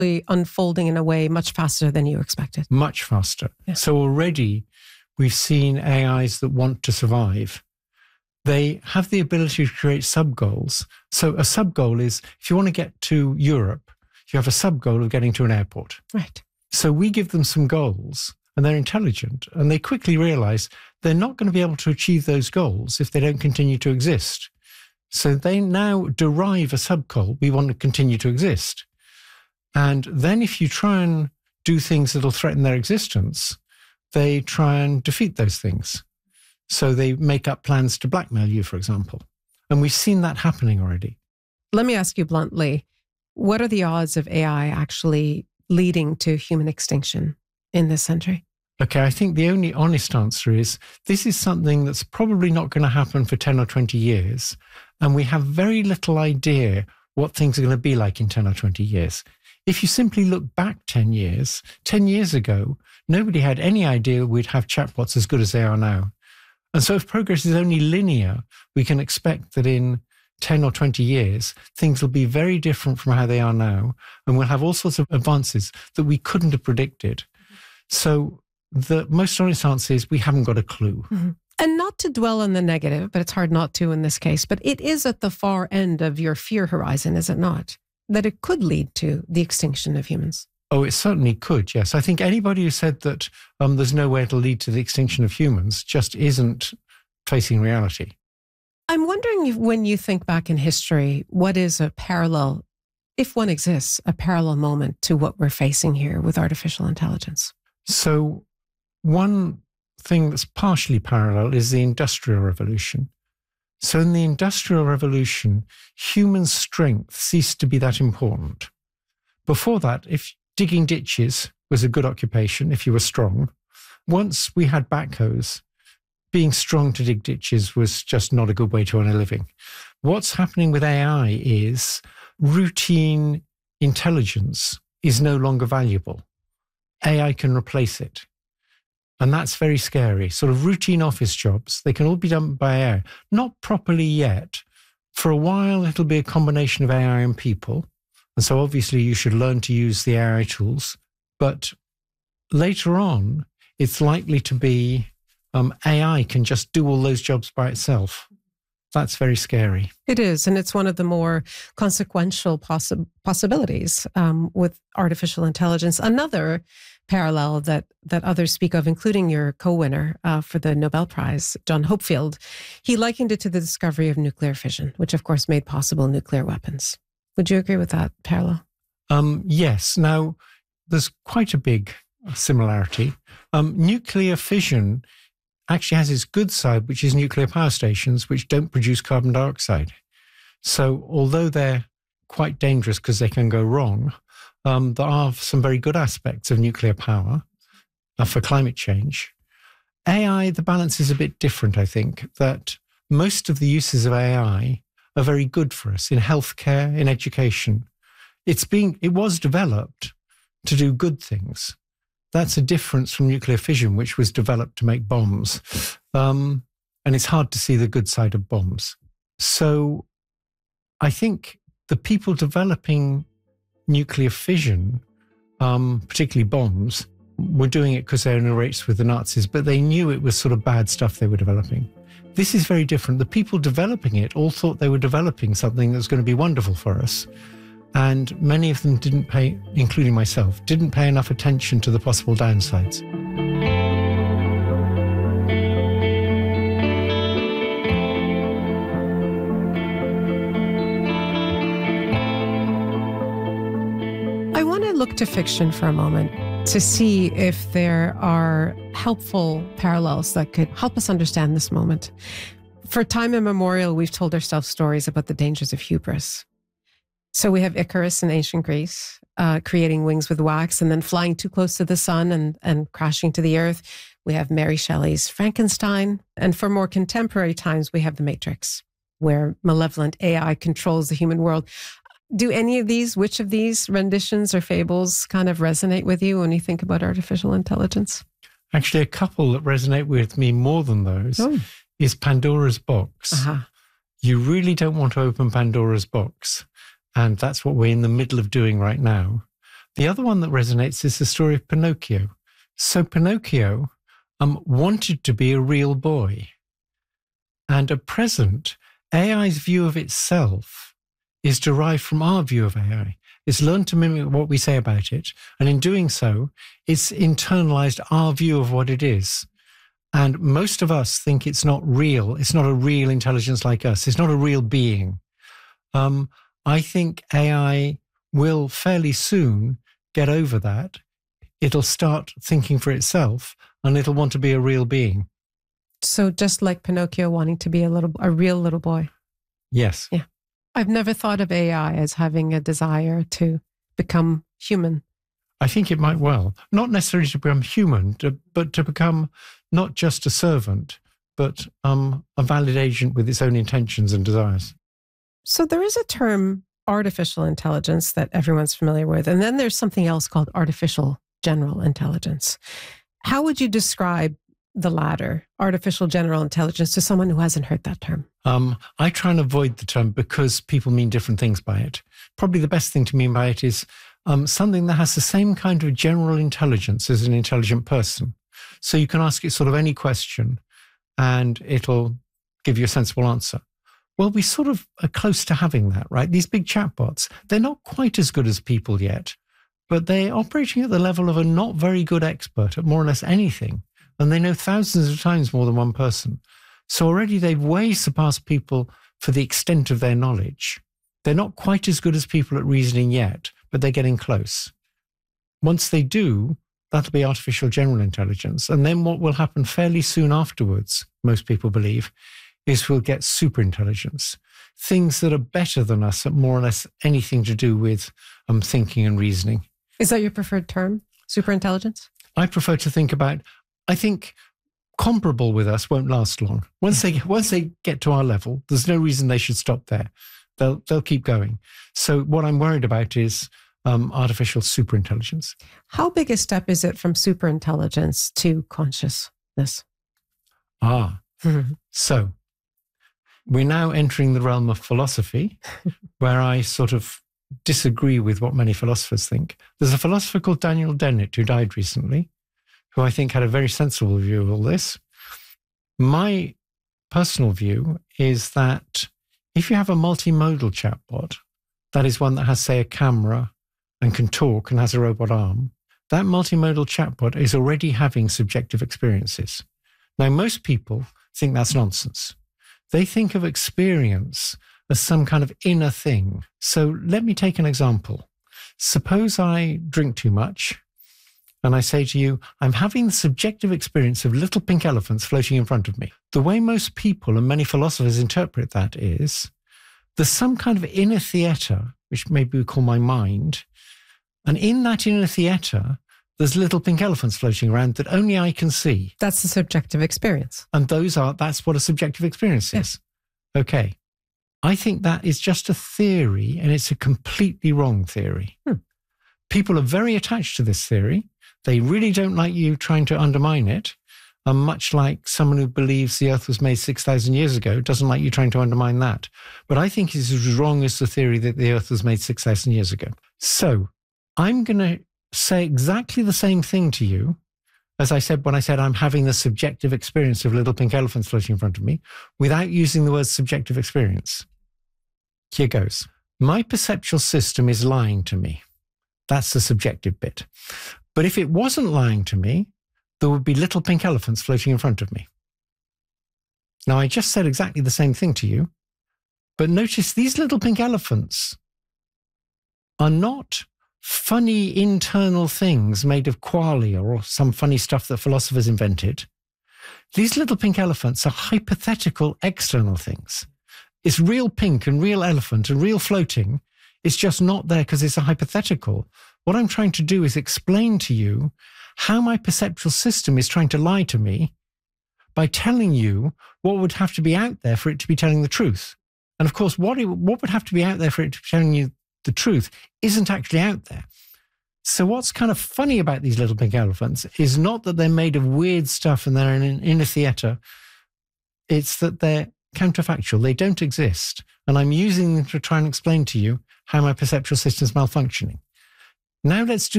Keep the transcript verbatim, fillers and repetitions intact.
unfolding in a way much faster than you expected. Much faster. Yeah. So already we've seen A Is that want to survive. They have the ability to create sub-goals. So a sub-goal is, if you want to get to Europe, you have a sub-goal of getting to an airport. Right. So we give them some goals, and they're intelligent, and they quickly realize they're not going to be able to achieve those goals if they don't continue to exist. So they now derive a sub-goal. We want to continue to exist. And then if you try and do things that'll threaten their existence, they try and defeat those things. So they make up plans to blackmail you, for example. And we've seen that happening already. Let me ask you bluntly, what are the odds of A I actually leading to human extinction in this century? Okay, I think the only honest answer is this is something that's probably not going to happen for ten or twenty years. And we have very little idea what things are going to be like in ten or twenty years. If you simply look back ten years, ten years ago, nobody had any idea we'd have chatbots as good as they are now. And so if progress is only linear, we can expect that in ten or twenty years, things will be very different from how they are now. And we'll have all sorts of advances that we couldn't have predicted. So the most honest answer is we haven't got a clue. Mm-hmm. And not to dwell on the negative, but it's hard not to in this case, but it is at the far end of your fear horizon, is it not? That it could lead to the extinction of humans. Oh, it certainly could, yes. I think anybody who said that um, there's no way it'll lead to the extinction of humans just isn't facing reality. I'm wondering if, when you think back in history, what is a parallel, if one exists, a parallel moment to what we're facing here with artificial intelligence? So one thing that's partially parallel is the Industrial Revolution. So in the Industrial Revolution, human strength ceased to be that important. Before that, if digging ditches was a good occupation, if you were strong, once we had backhoes, being strong to dig ditches was just not a good way to earn a living. What's happening with A I is routine intelligence is no longer valuable. A I can replace it. And that's very scary. Sort of routine office jobs, they can all be done by A I. Not properly yet. For a while, it'll be a combination of A I and people. And so obviously you should learn to use the A I tools. But later on, it's likely to be um, A I can just do all those jobs by itself. That's very scary. It is. And it's one of the more consequential possi- possibilities um, with artificial intelligence. Another parallel that that others speak of, including your co-winner uh, for the Nobel Prize, John Hopefield, he likened it to the discovery of nuclear fission, which of course made possible nuclear weapons. Would you agree with that parallel? Um, yes. Now, there's quite a big similarity. Um, nuclear fission actually has its good side, which is nuclear power stations, which don't produce carbon dioxide. So although they're quite dangerous because they can go wrong, um, there are some very good aspects of nuclear power uh, for climate change. A I, the balance is a bit different, I think, that most of the uses of A I are very good for us in healthcare, in education. It's being, it was developed to do good things. That's a difference from nuclear fission, which was developed to make bombs. Um, and it's hard to see the good side of bombs. So I think the people developing nuclear fission, um, particularly bombs, were doing it because they were in a race with the Nazis, but they knew it was sort of bad stuff they were developing. This is very different. The people developing it all thought they were developing something that was going to be wonderful for us. And many of them didn't pay, including myself, didn't pay enough attention to the possible downsides. I want to look to fiction for a moment to see if there are helpful parallels that could help us understand this moment. For time immemorial, we've told ourselves stories about the dangers of hubris. So we have Icarus in ancient Greece, uh, creating wings with wax and then flying too close to the sun and, and crashing to the earth. We have Mary Shelley's Frankenstein. And for more contemporary times, we have The Matrix, where malevolent A I controls the human world. Do any of these, which of these renditions or fables kind of resonate with you when you think about artificial intelligence? Actually, a couple that resonate with me more than those oh. is Pandora's Box. Uh-huh. You really don't want to open Pandora's Box. And that's what we're in the middle of doing right now. The other one that resonates is the story of Pinocchio. So Pinocchio um, wanted to be a real boy. And at present, A I's view of itself is derived from our view of A I. It's learned to mimic what we say about it. And in doing so, it's internalized our view of what it is. And most of us think it's not real. It's not a real intelligence like us. It's not a real being. Um, I think A I will fairly soon get over that. It'll start thinking for itself and it'll want to be a real being. So just like Pinocchio wanting to be a little, a real little boy. Yes. Yeah. I've never thought of A I as having a desire to become human. I think it might well. Not necessarily to become human, to, but to become not just a servant, but um, a valid agent with its own intentions and desires. So there is a term, artificial intelligence, that everyone's familiar with. And then there's something else called artificial general intelligence. How would you describe the latter, artificial general intelligence, to someone who hasn't heard that term? Um, I try and avoid the term because people mean different things by it. Probably the best thing to mean by it is um, something that has the same kind of general intelligence as an intelligent person. So you can ask it sort of any question and it'll give you a sensible answer. Well, we sort of are close to having that, right? These big chatbots, they're not quite as good as people yet, but they're operating at the level of a not very good expert at more or less anything. And they know thousands of times more than one person. So already they've way surpassed people for the extent of their knowledge. They're not quite as good as people at reasoning yet, but they're getting close. Once they do, that'll be artificial general intelligence. And then what will happen fairly soon afterwards, most people believe, is we'll get superintelligence. Things that are better than us at more or less anything to do with um, thinking and reasoning. Is that your preferred term, superintelligence? I prefer to think about, I think comparable with us won't last long. Once they once they get to our level, there's no reason they should stop there. They'll they'll keep going. So what I'm worried about is um, artificial superintelligence. How big a step is it from superintelligence to consciousness? Ah, Mm-hmm. so we're now entering the realm of philosophy, where I sort of disagree with what many philosophers think. There's a philosopher called Daniel Dennett who died recently, who I think had a very sensible view of all this. My personal view is that if you have a multimodal chatbot, that is one that has, say, a camera and can talk and has a robot arm, that multimodal chatbot is already having subjective experiences. Now, most people think that's nonsense. They think of experience as some kind of inner thing. So let me take an example. Suppose I drink too much, and I say to you, I'm having the subjective experience of little pink elephants floating in front of me. The way most people and many philosophers interpret that is there's some kind of inner theater, which maybe we call my mind. And in that inner theater, there's little pink elephants floating around that only I can see. That's the subjective experience. And those are, that's what a subjective experience is. Yeah. Okay. I think that is just a theory, and it's a completely wrong theory. Hmm. People are very attached to this theory. They really don't like you trying to undermine it. And much like someone who believes the earth was made six thousand years ago doesn't like you trying to undermine that. But I think it's as wrong as the theory that the earth was made six thousand years ago. So I'm going to say exactly the same thing to you as I said when I said I'm having the subjective experience of little pink elephants floating in front of me without using the word subjective experience. Here goes. My perceptual system is lying to me. That's the subjective bit. But if it wasn't lying to me, there would be little pink elephants floating in front of me. Now, I just said exactly the same thing to you, but notice these little pink elephants are not funny internal things made of qualia or some funny stuff that philosophers invented. These little pink elephants are hypothetical external things. It's real pink and real elephant and real floating. It's just not there because it's a hypothetical. What I'm trying to do is explain to you how my perceptual system is trying to lie to me by telling you what would have to be out there for it to be telling the truth. And of course, what, it, what would have to be out there for it to be telling you the truth isn't actually out there. So what's kind of funny about these little pink elephants is not that they're made of weird stuff and they're in an inner theater. It's that they're counterfactual. They don't exist. And I'm using them to try and explain to you how my perceptual system is malfunctioning. Now let's do